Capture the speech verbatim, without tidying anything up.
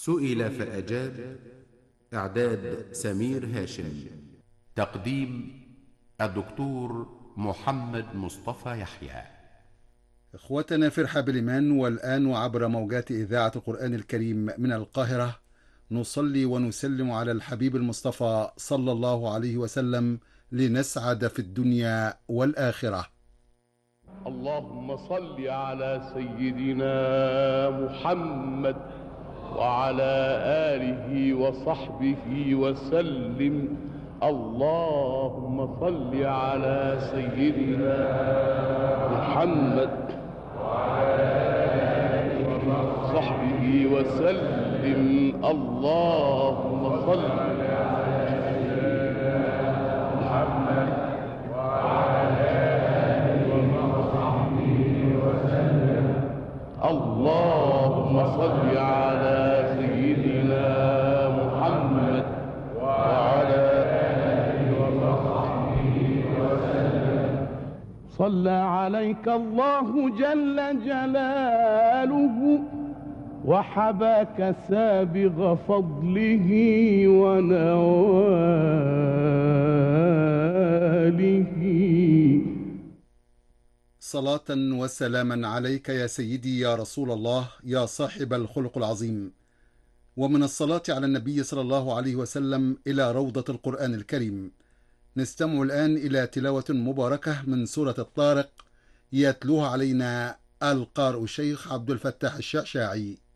سئل فأجاب. إعداد سمير هاشم. تقديم الدكتور محمد مصطفى يحيى. إخوتنا في رحاب الإيمان، والآن عبر موجات إذاعة القرآن الكريم من القاهرة نصلي ونسلم على الحبيب المصطفى صلى الله عليه وسلم لنسعد في الدنيا والآخرة. اللهم صل على سيدنا محمد وعلى آله وصحبه وسلم. اللهم صل على سيدنا محمد وعلى آله وصحبه وسلم. اللهم صل على سيدنا محمد وعلى آله وصحبه وسلم. اللهم صل على سيدنا محمد وعلى آله وصحبه وسلم. صلى عليك الله جل جلاله وحباك سابغ فضله ونواله. صلاة وسلاما عليك يا سيدي يا رسول الله يا صاحب الخلق العظيم. ومن الصلاة على النبي صلى الله عليه وسلم إلى روضة القرآن الكريم. نستمع الآن إلى تلاوة مباركة من سورة الطارق يتلوها علينا القارئ الشيخ عبد الفتاح الشعشاعي.